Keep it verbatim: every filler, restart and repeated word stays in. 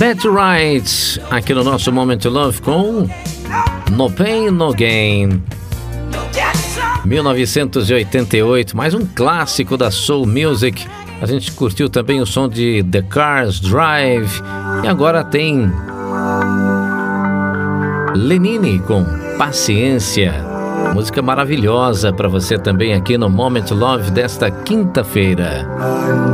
Betty Wright, aqui no nosso Moment to Love com No Pain, No Gain. mil novecentos e oitenta e oito, mais um clássico da Soul Music. A gente curtiu também o som de The Cars Drive. E agora tem Lenine com Paciência. Música maravilhosa para você também aqui no Moment to Love desta quinta-feira.